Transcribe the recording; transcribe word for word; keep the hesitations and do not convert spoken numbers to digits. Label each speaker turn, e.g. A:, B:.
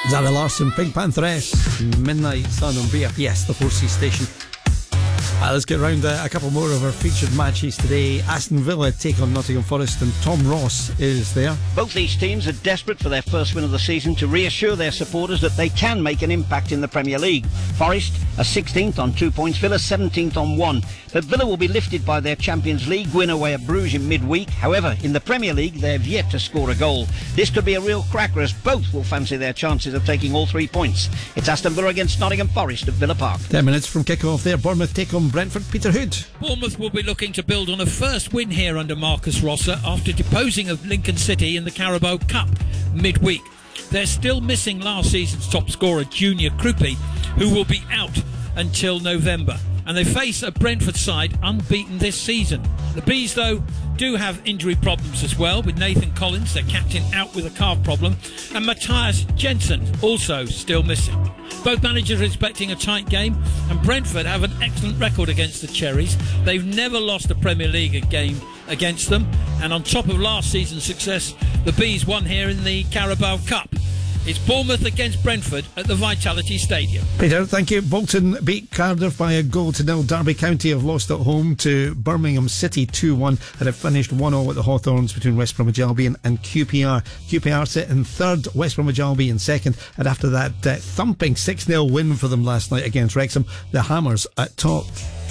A: Zara Larsson, Pink Pantheress, Midnight Sun on B F P S, the four C station. Uh, let's get round uh, a couple more of our featured matches today. Aston Villa take on Nottingham Forest, and Tom Ross is there.
B: Both these teams are desperate for their first win of the season to reassure their supporters that they can make an impact in the Premier League. Forest are sixteenth on two points, Villa seventeenth on one. But Villa will be lifted by their Champions League win away at Bruges in midweek. However, in the Premier League, they have yet to score a goal. This could be a real cracker, as both will fancy their chances of taking all three points. It's Aston Villa against Nottingham Forest at Villa Park.
A: Ten minutes from kick-off there. Bournemouth take on Brentford. Peter Hood.
C: Bournemouth will be looking to build on a first win here under Marcus Rosser after deposing of Lincoln City in the Carabao Cup midweek. They're still missing last season's top scorer Junior Krupi, who will be out until November. And they face a Brentford side unbeaten this season. The Bees, though, do have injury problems as well, with Nathan Collins, their captain, out with a calf problem, and Matthias Jensen also still missing. Both managers are expecting a tight game, and Brentford have an excellent record against the Cherries. They've never lost a Premier League game against them, and on top of last season's success, the Bees won here in the Carabao Cup. It's Bournemouth against Brentford at the Vitality Stadium.
A: Peter, thank you. Bolton beat Cardiff by a goal to nil. Derby County have lost at home to Birmingham City two one, and have finished one all at the Hawthorns between West Bromwich Albion and Q P R. Q P R sit in third, West Bromwich Albion second, and after that uh, thumping six nil win for them last night against Wrexham, the Hammers at top.